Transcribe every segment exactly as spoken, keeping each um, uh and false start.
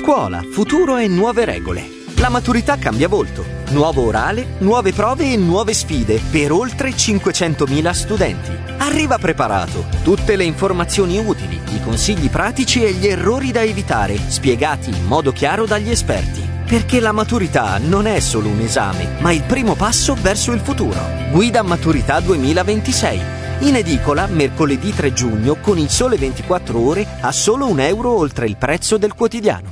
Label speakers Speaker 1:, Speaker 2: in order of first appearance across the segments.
Speaker 1: Scuola, futuro e nuove regole. La maturità cambia volto. Nuovo orale, nuove prove e nuove sfide per oltre cinquecentomila studenti. Arriva preparato. Tutte le informazioni utili, i consigli pratici e gli errori da evitare, spiegati in modo chiaro dagli esperti. Perché la maturità non è solo un esame, ma il primo passo verso il futuro. Guida Maturità duemilaventisei. In edicola mercoledì tre giugno con Il Sole ventiquattro Ore a solo un euro oltre il prezzo del quotidiano.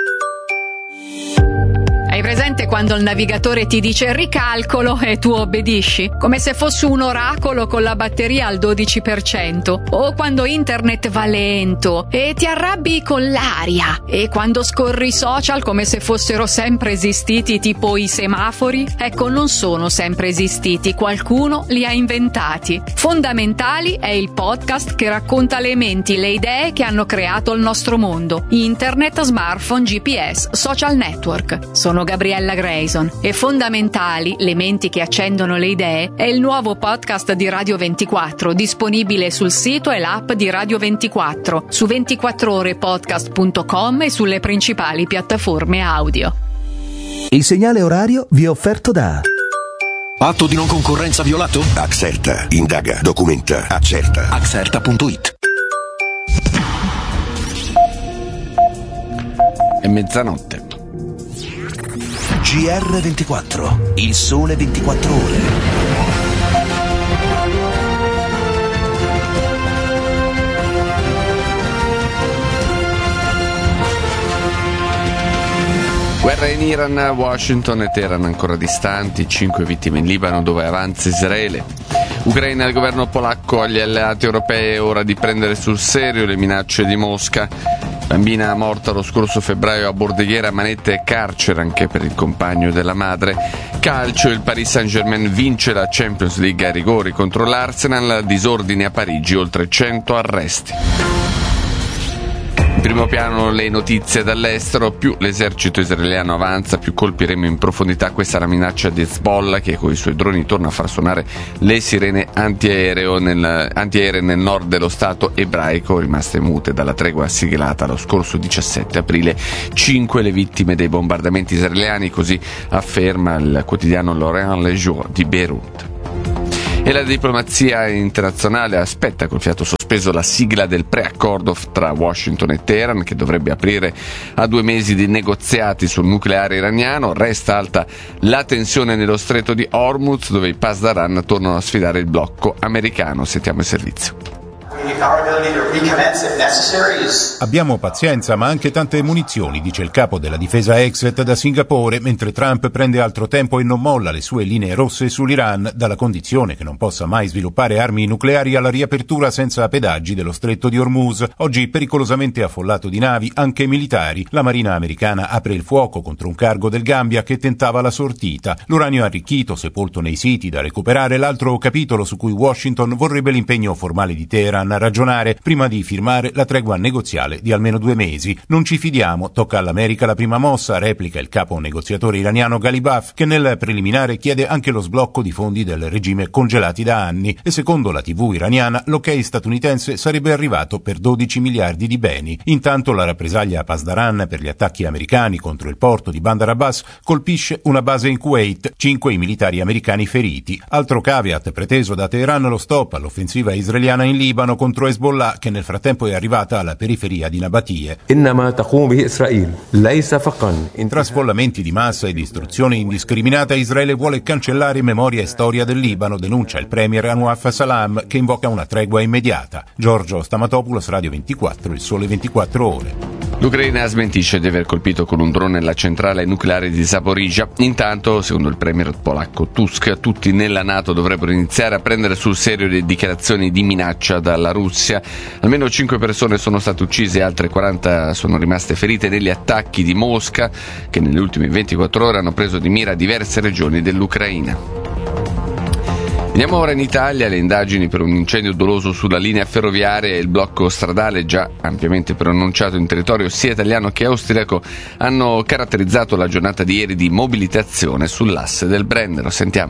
Speaker 2: Hai presente quando il navigatore ti dice ricalcolo e tu obbedisci? Come se fosse un oracolo con la batteria al dodici per cento. O quando internet va lento e ti arrabbi con l'aria. E quando scorri i social come se fossero sempre esistiti, tipo i semafori. Ecco, non sono sempre esistiti, qualcuno li ha inventati. Fondamentali è il podcast che racconta le menti, le idee che hanno creato il nostro mondo. Internet, smartphone, G P S, social network. Sono Gabriella Grayson e Fondamentali, le menti che accendono le idee, è il nuovo podcast di Radio ventiquattro, disponibile sul sito e l'app di Radio ventiquattro, su ventiquattro ore podcast punto com e sulle principali piattaforme audio.
Speaker 3: Il segnale orario vi è offerto da
Speaker 4: Atto di non concorrenza violato? Axerta, indaga, documenta, accerta. Axerta punto it.
Speaker 5: È mezzanotte.
Speaker 3: G R ventiquattro, il sole ventiquattro ore.
Speaker 5: Guerra in Iran, Washington e Teheran ancora distanti, cinque vittime in Libano dove avanza Israele. Ucraina, il governo polacco agli alleati europei è ora di prendere sul serio le minacce di Mosca. Bambina morta lo scorso febbraio a Bordighera, manette e carcere anche per il compagno della madre. Calcio, il Paris Saint-Germain vince la Champions League a rigori contro l'Arsenal, disordini a Parigi, oltre cento arresti. In primo piano le notizie dall'estero, più l'esercito israeliano avanza, più colpiremo in profondità questa la minaccia di Hezbollah che con i suoi droni torna a far suonare le sirene antiaereo nel, antiaeree nel nord dello stato ebraico, rimaste mute dalla tregua siglata lo scorso diciassette aprile. Cinque le vittime dei bombardamenti israeliani, così afferma il quotidiano L'Orient Le Jour di Beirut. E la diplomazia internazionale aspetta col fiato sospeso la sigla del preaccordo tra Washington e Teheran, che dovrebbe aprire a due mesi di negoziati sul nucleare iraniano. Resta alta la tensione nello stretto di Hormuz, dove i Pasdaran tornano a sfidare il blocco americano. Sentiamo il servizio.
Speaker 6: Abbiamo pazienza ma anche tante munizioni, dice il capo della difesa Exet da Singapore, mentre Trump prende altro tempo e non molla le sue linee rosse sull'Iran, dalla condizione che non possa mai sviluppare armi nucleari alla riapertura senza pedaggi dello stretto di Hormuz, oggi pericolosamente affollato di navi, anche militari. La marina americana apre il fuoco contro un cargo del Gambia che tentava la sortita. L'uranio arricchito, sepolto nei siti da recuperare, l'altro capitolo su cui Washington vorrebbe l'impegno formale di Teheran a ragionare prima di firmare la tregua negoziale di almeno due mesi. Non ci fidiamo, tocca all'America la prima mossa, replica il capo negoziatore iraniano Ghalibaf, che nel preliminare chiede anche lo sblocco di fondi del regime congelati da anni, e secondo la tivù iraniana l'ok statunitense sarebbe arrivato per dodici miliardi di beni. Intanto la rappresaglia a Pasdaran per gli attacchi americani contro il porto di Bandar Abbas colpisce una base in Kuwait, cinque i militari americani feriti. Altro caveat preteso da Teheran, lo stop all'offensiva israeliana in Libano contro Hezbollah, che nel frattempo è arrivata alla periferia di Nabatie. Tra sfollamenti di massa e distruzione indiscriminata, Israele vuole cancellare memoria e storia del Libano, denuncia il premier Anwar Salam, che invoca una tregua immediata. Giorgio Stamatopoulos, Radio ventiquattro, il Sole ventiquattro Ore.
Speaker 5: L'Ucraina smentisce di aver colpito con un drone la centrale nucleare di Zaporizhzhia. Intanto, secondo il premier polacco Tusk, tutti nella NATO dovrebbero iniziare a prendere sul serio le dichiarazioni di minaccia dalla Russia. Almeno cinque persone sono state uccise e altre quaranta sono rimaste ferite negli attacchi di Mosca, che nelle ultime ventiquattro ore hanno preso di mira diverse regioni dell'Ucraina. Andiamo ora in Italia. Le indagini per un incendio doloso sulla linea ferroviaria e il blocco stradale, già ampiamente pronunciato in territorio sia italiano che austriaco, hanno caratterizzato la giornata di ieri di mobilitazione sull'asse del Brennero. Sentiamo.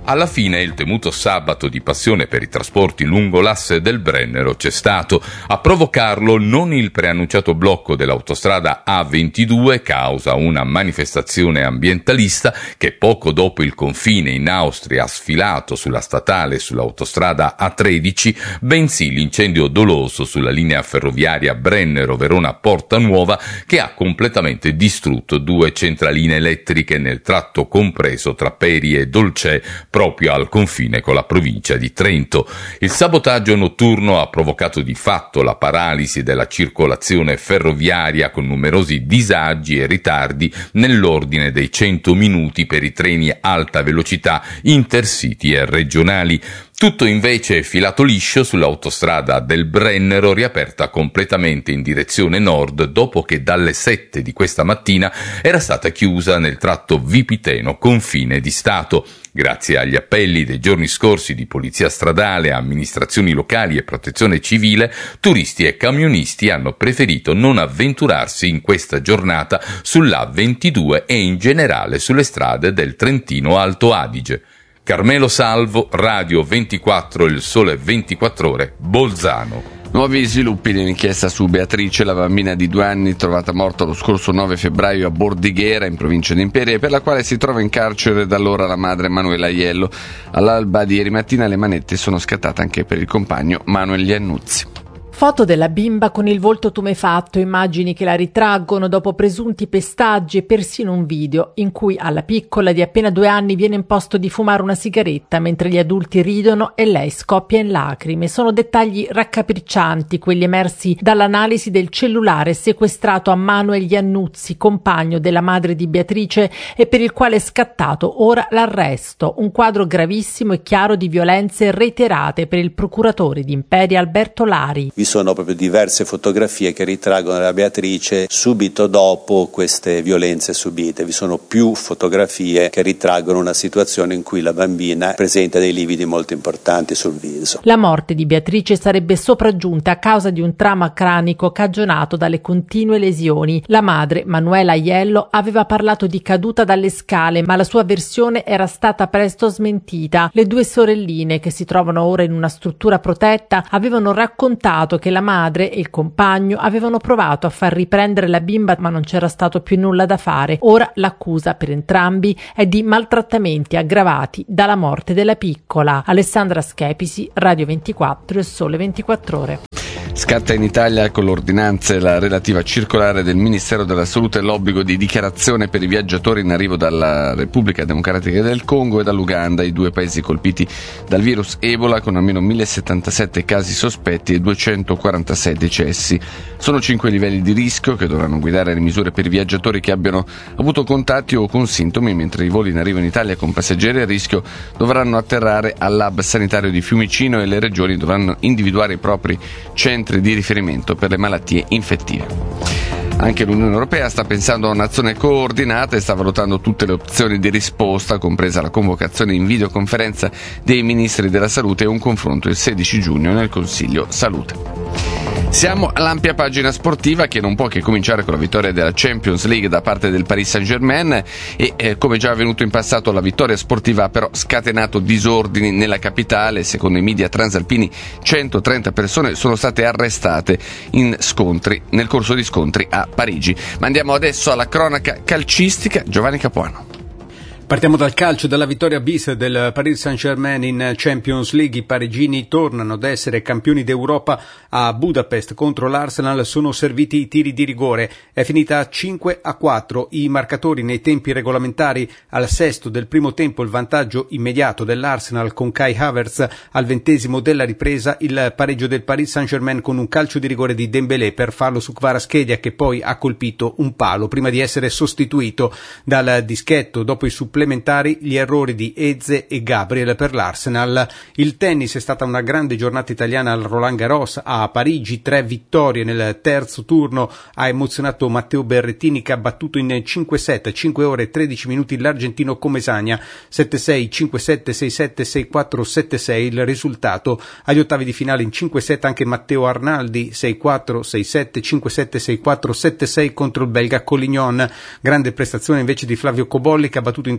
Speaker 7: Alla fine il temuto sabato di passione per i trasporti lungo l'asse del Brennero c'è stato. A provocarlo non il preannunciato blocco dell'autostrada A ventidue causa una manifestazione ambientalista che poco dopo il confine in Austria ha sfilato sulla statale e sull'autostrada A tredici, bensì l'incendio doloso sulla linea ferroviaria Brennero-Verona-Porta Nuova che ha completamente distrutto due centraline elettriche nel tratto compreso tra Peri e Dolcè, proprio al confine con la provincia di Trento. Il sabotaggio notturno ha provocato di fatto la paralisi della circolazione ferroviaria con numerosi disagi e ritardi nell'ordine dei cento minuti per i treni alta velocità intercity e regionali. Tutto invece è filato liscio sull'autostrada del Brennero, riaperta completamente in direzione nord dopo che dalle sette di questa mattina era stata chiusa nel tratto Vipiteno confine di Stato. Grazie agli appelli dei giorni scorsi di polizia stradale, amministrazioni locali e protezione civile, turisti e camionisti hanno preferito non avventurarsi in questa giornata sull'A ventidue e in generale sulle strade del Trentino Alto Adige. Carmelo Salvo, Radio ventiquattro, Il Sole ventiquattro Ore, Bolzano.
Speaker 5: Nuovi sviluppi nell'inchiesta su Beatrice, la bambina di due anni trovata morta lo scorso nove febbraio a Bordighera, in provincia di Imperia, per la quale si trova in carcere da allora la madre Manuela Aiello. All'alba di ieri mattina le manette sono scattate anche per il compagno Manuel Iannuzzi.
Speaker 8: Foto della bimba con il volto tumefatto, immagini che la ritraggono dopo presunti pestaggi e persino un video in cui alla piccola di appena due anni viene imposto di fumare una sigaretta mentre gli adulti ridono e lei scoppia in lacrime. Sono dettagli raccapriccianti quelli emersi dall'analisi del cellulare sequestrato a Manuel Iannuzzi, compagno della madre di Beatrice e per il quale è scattato ora l'arresto. Un quadro gravissimo e chiaro di violenze reiterate per il procuratore di Imperia Alberto Lari.
Speaker 9: Vi sono proprio diverse fotografie che ritraggono la Beatrice subito dopo queste violenze subite. Vi sono più fotografie che ritraggono una situazione in cui la bambina presenta dei lividi molto importanti sul viso.
Speaker 8: La morte di Beatrice sarebbe sopraggiunta a causa di un trauma cranico cagionato dalle continue lesioni. La madre, Manuela Aiello, aveva parlato di caduta dalle scale, ma la sua versione era stata presto smentita. Le due sorelline, che si trovano ora in una struttura protetta, avevano raccontato che la madre e il compagno avevano provato a far riprendere la bimba, ma non c'era stato più nulla da fare. Ora l'accusa per entrambi è di maltrattamenti aggravati dalla morte della piccola. Alessandra Schepisi, Radio ventiquattro e Sole ventiquattro Ore.
Speaker 5: Scatta in Italia con l'ordinanza la relativa circolare del Ministero della Salute l'obbligo di dichiarazione per i viaggiatori in arrivo dalla Repubblica Democratica del Congo e dall'Uganda, i due paesi colpiti dal virus Ebola, con almeno mille settantasette casi sospetti e duecentoquarantasei decessi. Sono cinque livelli di rischio che dovranno guidare le misure per i viaggiatori che abbiano avuto contatti o con sintomi, mentre i voli in arrivo in Italia con passeggeri a rischio dovranno atterrare all'hub sanitario di Fiumicino e le regioni dovranno individuare i propri centri di riferimento per le malattie infettive. Anche l'Unione Europea sta pensando a un'azione coordinata e sta valutando tutte le opzioni di risposta, compresa la convocazione in videoconferenza dei ministri della salute e un confronto il sedici giugno nel Consiglio Salute. Siamo all'ampia pagina sportiva che non può che cominciare con la vittoria della Champions League da parte del Paris Saint-Germain e eh, come già avvenuto in passato la vittoria sportiva ha però scatenato disordini nella capitale. Secondo i media transalpini centotrenta persone sono state arrestate in scontri, nel corso di scontri a Parigi. Ma andiamo adesso alla cronaca calcistica. Giovanni Capuano.
Speaker 10: Partiamo dal calcio, dalla vittoria bis del Paris Saint-Germain in Champions League. I parigini tornano ad essere campioni d'Europa. A Budapest contro l'Arsenal sono serviti i tiri di rigore. È finita cinque a quattro. I marcatori nei tempi regolamentari: al sesto del primo tempo il vantaggio immediato dell'Arsenal con Kai Havertz, al ventesimo della ripresa il pareggio del Paris Saint-Germain con un calcio di rigore di Dembélé per fallo su Kvaratskhelia, che poi ha colpito un palo prima di essere sostituito dal dischetto. Dopo i supplementari gli errori di Eze e Gabriel per l'Arsenal. Il tennis: è stata una grande giornata italiana al Roland Garros a Parigi, tre vittorie nel terzo turno. Ha emozionato Matteo Berrettini, che ha battuto in cinque set, cinque ore e tredici minuti l'argentino Comesaña, sette sei, cinque sette, sei sette, sei quattro, sette sei il risultato. Agli ottavi di finale in cinque set anche Matteo Arnaldi, sei quattro, sei sette, cinque sette, sei quattro, sette sei contro il belga Collignon. Grande prestazione invece di Flavio Cobolli, che ha battuto in tre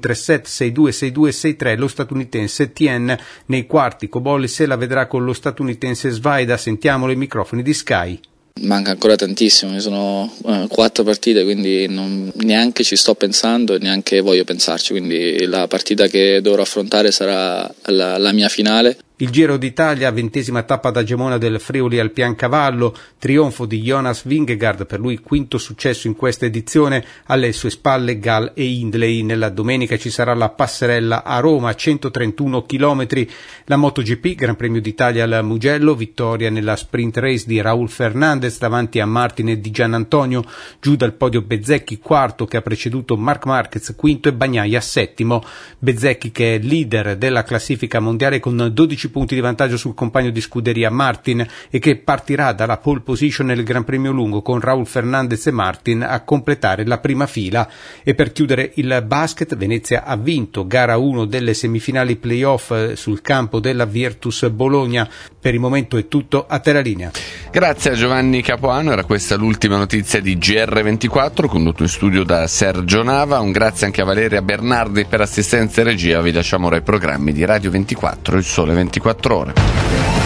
Speaker 10: tre sette sei due sei due sei tre. Lo statunitense Tien nei quarti, Cobolli se la vedrà con lo statunitense Svaida. Sentiamolo ai microfoni di Sky.
Speaker 11: Manca ancora tantissimo, ci sono eh, quattro partite, quindi non, neanche ci sto pensando e neanche voglio pensarci, quindi la partita che dovrò affrontare sarà la, la mia finale.
Speaker 10: Il Giro d'Italia, ventesima tappa da Gemona del Friuli al Piancavallo, trionfo di Jonas Vingegaard, per lui quinto successo in questa edizione, alle sue spalle Gall e Hindley. Nella domenica ci sarà la passerella a Roma, centotrentuno chilometri, la MotoGP, Gran Premio d'Italia al Mugello, vittoria nella sprint race di Raul Fernandez davanti a Martin e Di Giannantonio, giù dal podio Bezzecchi quarto che ha preceduto Marc Marquez quinto e Bagnaia settimo. Bezzecchi che è leader della classifica mondiale con dodici punti di vantaggio sul compagno di scuderia Martin e che partirà dalla pole position nel Gran Premio lungo con Raul Fernandez e Martin a completare la prima fila. E per chiudere il basket, Venezia ha vinto gara uno delle semifinali playoff sul campo della Virtus Bologna. Per il momento è tutto, a te la linea.
Speaker 5: Grazie a Giovanni Capuano, era questa l'ultima notizia di G R ventiquattro, condotto in studio da Sergio Nava. Un grazie anche a Valeria Bernardi per assistenza e regia. Vi lasciamo ora ai programmi di Radio ventiquattro, il Sole ventiquattro Ore.